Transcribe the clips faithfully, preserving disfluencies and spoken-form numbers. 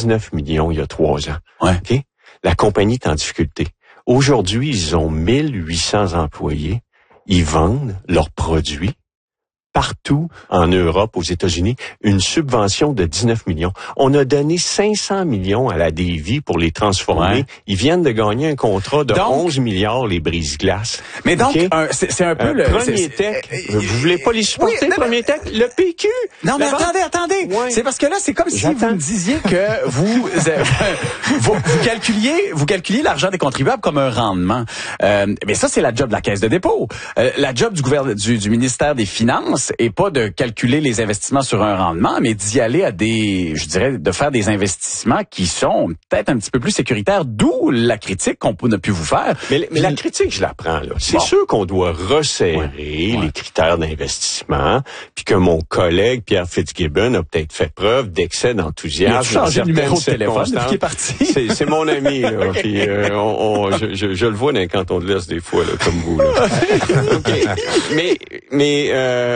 dix-neuf millions il y a trois ans. Ouais. OK? La compagnie est en difficulté. Aujourd'hui, ils ont mille huit cents employés. Ils vendent leurs produits partout en Europe, aux États-Unis, une subvention de dix-neuf millions. On a donné cinq cents millions à la Davy pour les transformer. Ouais. Ils viennent de gagner un contrat de donc, onze milliards, les brise-glaces. Mais donc, okay? un, c'est, c'est un peu euh, le... Premier c'est, Tech, c'est, vous voulez pas les supporter, oui, Premier Tech? Le P Q! Non, mais Là-bas? attendez, attendez. Ouais. C'est parce que là, c'est comme si J'attends. vous me disiez que vous, euh, vous, vous calculiez, vous calculiez l'argent des contribuables comme un rendement. Euh, mais ça, c'est la job de la Caisse de dépôt. Euh, la job du gouvernement, du, du ministère des Finances est pas de calculer les investissements sur un rendement, mais d'y aller à des, je dirais, de faire des investissements qui sont peut-être un petit peu plus sécuritaires, d'où la critique qu'on a pu vous faire. Mais, mais la critique, je la prends, là. C'est Bon. sûr qu'on doit resserrer Ouais. les Ouais. critères d'investissement, puis que mon collègue Pierre Fitzgibbon a peut-être fait preuve d'excès d'enthousiasme. Il a changé dans de numéro de certaines téléphone depuis qu'il est circonstances. parti. C'est, c'est mon ami, là. Okay. Puis, euh, on, on, je, je, je le vois dans les cantons de l'Est des fois, là, comme vous, là. Okay. Mais, mais, euh,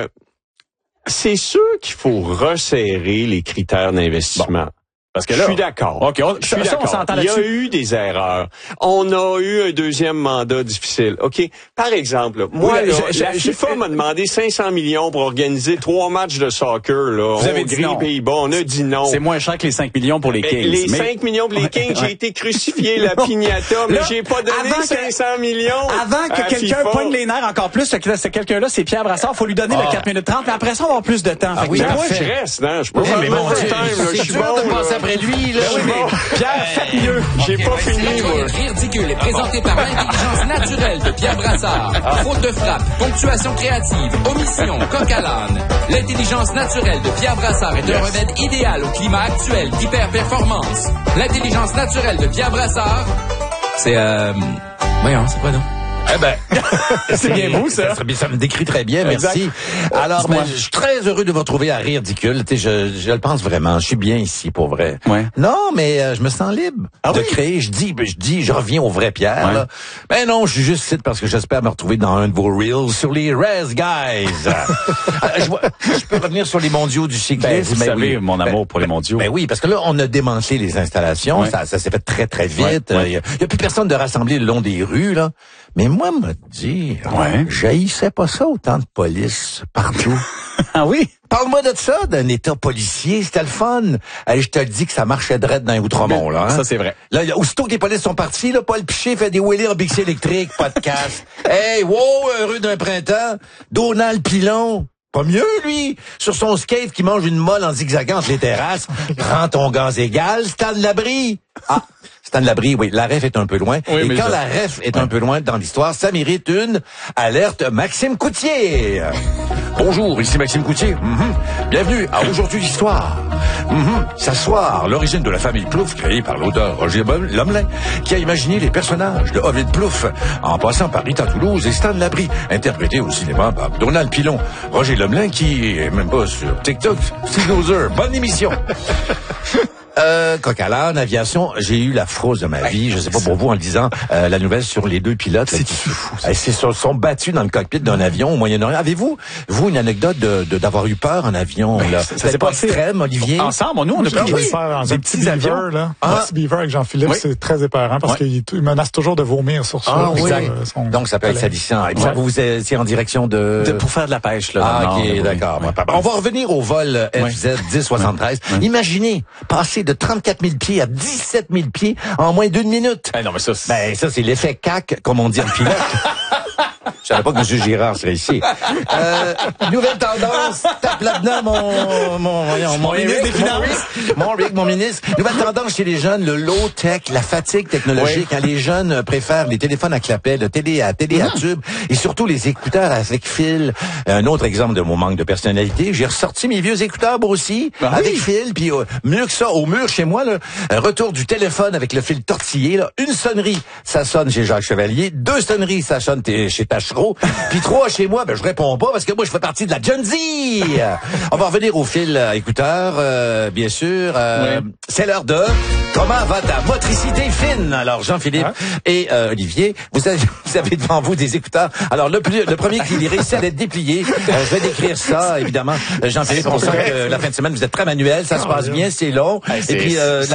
c'est sûr qu'il faut resserrer les critères d'investissement. Bon. Parce que là, je suis d'accord. OK, on, je suis ça, d'accord. on s'entend Il y a là-dessus. eu des erreurs. On a eu un deuxième mandat difficile. OK? Par exemple, là, moi, Oui, là, je- la je- FIFA je- m'a demandé cinq cents millions pour organiser trois matchs de soccer, là. Vous avez dit non. Pays-Bas. On a dit non. C'est moins cher que les cinq millions pour les Mais Kings. les mais... cinq millions pour les Kings, Ouais. j'ai été crucifié, la piñata, mais Là, j'ai pas donné avant que- cinq cents millions. Avant que à quelqu'un FIFA. poigne les nerfs encore plus, ce, ce quelqu'un-là, c'est Pierre Brassard. Faut lui donner Ah. le quatre minutes trente, mais après ça, on va avoir plus de temps. Ah Fait que oui, Mais Pierre, moi, parfait. je reste, non? Je peux Oui, pas mais faire mon Dieu, overtime, là. Je c'est suis dur bon, de là. passer après lui, là. oui, mais Pierre, faites mieux. J'ai pas fini, moi. Ridicule est présenté par l'intelligence naturelle de Pierre Brassard. Faute de frappe, ponctuation créative, omission, coq à l'âne. L'intelligence naturelle de Pierre Brassard est un remède idéal au climat actuel d'hyper-performance. L'intelligence naturelle de Pierre Brassard, c'est euh... voyons, c'est quoi donc? Eh ben, C'est bien vous, ça. Ça, ça me décrit très bien, Exact. merci. Alors, Dis-moi. ben, je suis très heureux de vous retrouver à Rire Ridicule. Tu sais, je, je le pense vraiment. Je suis bien ici, pour vrai. Ouais. Non, mais euh, je me sens libre Ah de oui? créer. Je dis, ben, je dis, je reviens au vrai Pierre. Ouais. Là. Ben non, je suis juste ici parce que j'espère me retrouver dans un de vos reels sur les Res Guys. Euh, je, vois- je peux revenir sur les mondiaux du cyclisme. Ben, vous Ben savez, oui. mon amour Ben, pour les mondiaux. Ben oui, parce que là, on a démantelé les installations. Ouais. Ça, ça s'est fait très, très vite. Ouais, ouais. Il y, a, y a plus personne de rassembler le long des rues, là. Mais moi, me dit, Ouais. j'haïssais pas ça, autant de police partout. Ah oui? Parle-moi de ça, d'un état policier. C'était le fun. Allez, je te le dis que ça marchait drette dans les Outremont, là. Hein? Ça, c'est vrai. Là, y a- aussitôt que les polices sont partis, là, Paul Piché fait des wheelies en bixi électrique, podcast. Hey, wow, heureux d'un printemps. Donald Pilon. Pas mieux, lui. Sur son skate qui mange une molle en zigzagant entre les terrasses. Prends ton gaz égal, Stan Labrie. Ah, Stan Labrie, oui, la ref est un peu loin. Oui, Et mais quand je- la ref est un peu loin dans l'histoire, ça mérite une alerte Maxime Coutier. Bonjour, ici Maxime Coutier. Mhm. Bienvenue à Aujourd'hui l'Histoire. Mhm. S'asseoir, l'origine de la famille Plouffe, créée par l'auteur Roger Bom- Lomelin, qui a imaginé les personnages de Ovid Plouffe, en passant par Rita Toulouse et Stan Labrie, interprété au cinéma par Donald Pilon. Roger Lomelin, qui est même pas sur TikTok, Steve Loser. Bonne émission. Euh, coq à l'âne, aviation, j'ai eu la frousse de ma vie, je sais pas pour vous, en le disant euh, la nouvelle sur les deux pilotes. C'est fou. Ils se sont, sont battus dans le cockpit d'un avion au Moyen-Orient. Avez-vous, vous, une anecdote de, de d'avoir eu peur en avion? Là? ça C'était s'est pas passé extrême, Olivier? Ensemble, nous, on a J'ai pris envie de des, faire dans des un petits petit avions. beaver, là. Ah. Un petit beaver avec Jean-Philippe, Oui. c'est très épeurant parce Ouais. qu'il il menace toujours de vomir sur ça. Ah, oui. Euh, son Donc, ça peut être collègue. salissant. Et puis, Ouais. vous étiez en direction de... De, pour faire de la pêche, là. Ah, dans le ok, nord, là, d'accord. oui. On va revenir au vol Ouais. F Z dix soixante-treize. Ouais. Imaginez, passer de trente-quatre mille pieds à dix-sept mille pieds en moins d'une minute. Eh non, mais ça, c'est... Ben, ça, c'est l'effet C A C, comme on dit en pilote. Je savais pas que M. Girard serait ici. Euh, nouvelle tendance. Tape là-dedans, mon, mon, voyons, mon, ministre Eric, des mon Finances. Rick, mon Rick, mon ministre. Nouvelle tendance chez les jeunes, le low-tech, la fatigue technologique. Hein, les jeunes préfèrent les téléphones à clapet, le télé à télé à tube, et surtout les écouteurs avec fil. Un autre exemple de mon manque de personnalité, j'ai ressorti mes vieux écouteurs, moi aussi, Ah avec oui. fil, puis euh, mieux que ça, au mur chez moi, là, un retour du téléphone avec le fil tortillé, là, une sonnerie, ça sonne chez Jacques Chevalier, deux sonneries, ça sonne t- chez Tachereau, puis trois chez moi, ben je réponds pas parce que moi je fais partie de la Gen Z. On va revenir au fil euh, écouteur, euh, bien sûr. Euh, Oui. C'est l'heure de comment va ta motricité fine. Alors Jean-Philippe Hein? et euh, Olivier, vous avez, vous avez devant vous des écouteurs. Alors le, plus, le premier qui réussit à être déplié, euh, je vais décrire ça évidemment. Euh, Jean-Philippe, on sent que euh, la fin de semaine vous êtes très manuel, ça se passe bien, c'est long. Hey, c'est- et puis euh,